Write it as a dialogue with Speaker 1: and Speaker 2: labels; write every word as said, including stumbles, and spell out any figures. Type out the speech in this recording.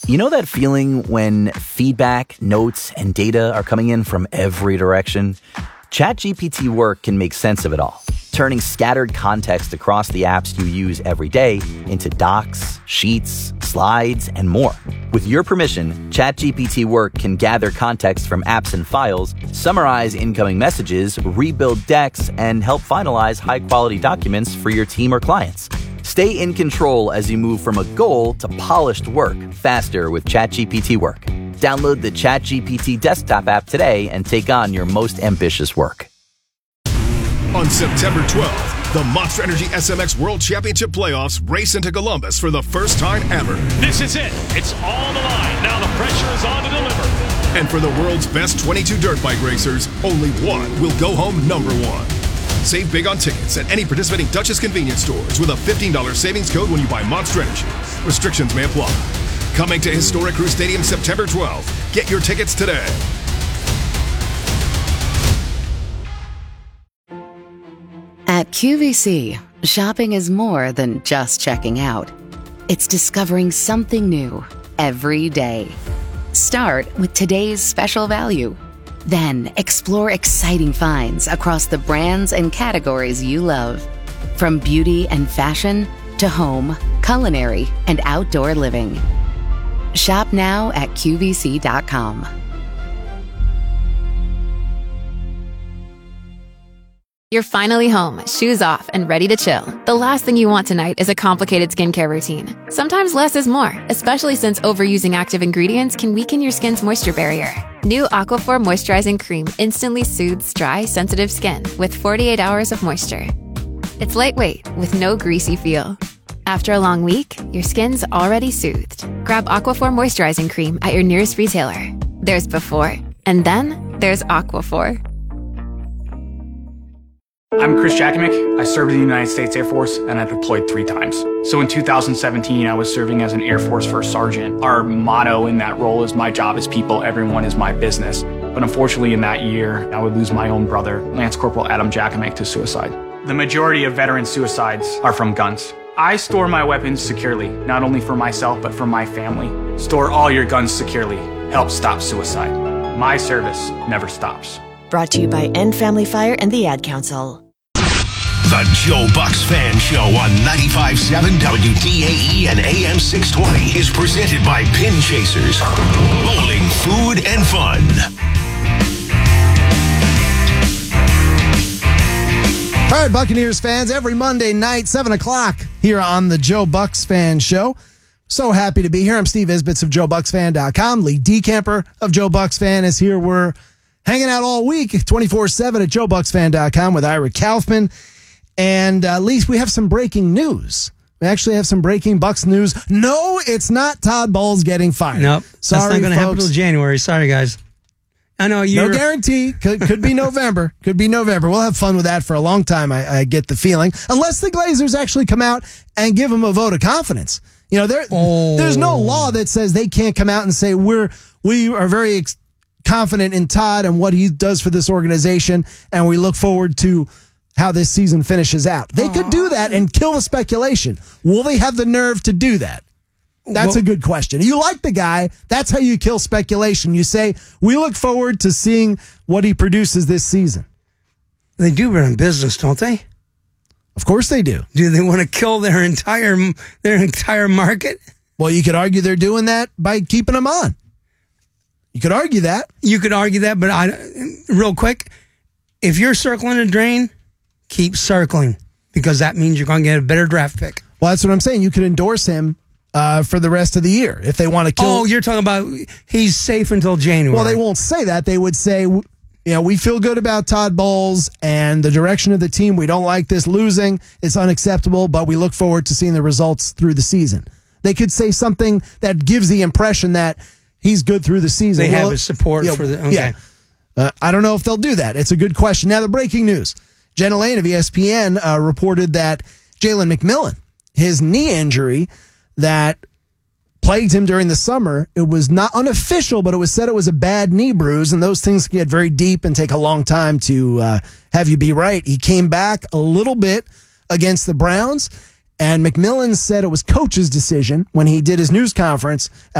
Speaker 1: You know that feeling when feedback, notes, and data are coming in from every direction? ChatGPT Work can make sense of it all, turning scattered context across the apps you use every day into docs, sheets, slides, and more. With your permission, ChatGPT Work can gather context from apps and files, summarize incoming messages, rebuild decks, and help finalize high-quality documents for your team or clients. Stay in control as you move from a goal to polished work faster with ChatGPT Work. Download the ChatGPT desktop app today and take on your most ambitious work.
Speaker 2: On September twelfth, the Monster Energy S M X World Championship Playoffs race into Columbus for the first time ever.
Speaker 3: This is it. It's all on the line. Now the pressure is on to deliver.
Speaker 2: And for the world's best twenty-two dirt bike racers, only one will go home number one. Save big on tickets at any participating Duchess convenience stores with a fifteen dollars savings code when you buy Monster Energy. Restrictions may apply. Coming to Historic Crew Stadium September twelfth. Get your tickets today.
Speaker 4: At Q V C, shopping is more than just checking out. It's discovering something new every day. Start with today's special value. Then explore exciting finds across the brands and categories you love. From beauty and fashion to home, culinary, and outdoor living. Shop now at Q V C dot com.
Speaker 5: You're finally home, shoes off, and ready to chill. The last thing you want tonight is a complicated skincare routine. Sometimes less is more, especially since overusing active ingredients can weaken your skin's moisture barrier. New Aquaphor Moisturizing Cream instantly soothes dry, sensitive skin with forty-eight hours of moisture. It's lightweight with no greasy feel. After a long week, your skin's already soothed. Grab Aquaphor Moisturizing Cream at your nearest retailer. There's before, and then there's Aquaphor.
Speaker 6: I'm Chris Jackimick. I served in the United States Air Force and I deployed three times. So in two thousand seventeen, I was serving as an Air Force First Sergeant. Our motto in that role is my job is people, everyone is my business. But unfortunately in that year, I would lose my own brother, Lance Corporal Adam Jackimick, to suicide. The majority of veteran suicides are from guns. I store my weapons securely, not only for myself, but for my family. Store all your guns securely. Help stop suicide. My service never stops.
Speaker 7: Brought to you by End Family Fire and the Ad Council.
Speaker 8: The Joe Bucks Fan Show on ninety-five point seven W D A E and A M six twenty is presented by Pin Chasers. Bowling, food, and fun.
Speaker 9: All right, Buccaneers fans, every Monday night, seven o'clock, here on the Joe Bucks Fan Show. So happy to be here. I'm Steve Isbitz of Joe Bucks Fan dot com. Lee Decamper of Joe Bucks Fan is here. We're hanging out all week, twenty-four seven at Joe Bucks Fan dot com with Ira Kaufman. And uh, at least we have some breaking news. We actually have some breaking Bucks news. No, it's not Todd Bowles getting fired.
Speaker 10: Nope.
Speaker 9: Sorry,
Speaker 10: that's not going to happen
Speaker 9: folks.
Speaker 10: until January. Sorry, guys. I know you.
Speaker 9: No guarantee. Could, could be November. Could be November. We'll have fun with that for a long time, I, I get the feeling. Unless the Glazers actually come out and give him a vote of confidence. You know, there,
Speaker 10: oh.
Speaker 9: there's no law that says they can't come out and say, we're, we are very ex- confident in Todd and what he does for this organization, and we look forward to how this season finishes out. They Aww. could do that and kill the speculation. Will they have the nerve to do that? That's well, a good question. You like the guy. That's how you kill speculation. You say, we look forward to seeing what he produces this season.
Speaker 10: They do run a business, don't they?
Speaker 9: Of course they do.
Speaker 10: Do they want to kill their entire their entire market?
Speaker 9: Well, you could argue they're doing that by keeping them on. You could argue that.
Speaker 10: You could argue that, but I, real quick, if you're circling a drain, keep circling, because that means you're going to get a better draft pick.
Speaker 9: Well, that's what I'm saying. You could endorse him uh, for the rest of the year if they want to kill.
Speaker 10: Oh, you're talking about he's safe until January.
Speaker 9: Well, they won't say that. They would say, you know, we feel good about Todd Bowles and the direction of the team. We don't like this losing. It's unacceptable, but we look forward to seeing the results through the season. They could say something that gives the impression that he's good through the season.
Speaker 10: They
Speaker 9: well,
Speaker 10: have his support
Speaker 9: you know,
Speaker 10: for the. Okay.
Speaker 9: Yeah. Uh, I don't know if they'll do that. It's a good question. Now, the breaking news. Jenna Lane of E S P N uh, reported that Jalen McMillan, his knee injury that plagued him during the summer, it was not unofficial, but it was said it was a bad knee bruise, and those things get very deep and take a long time to uh, have you be right. He came back a little bit against the Browns, and McMillan said it was coach's decision when he did his news conference at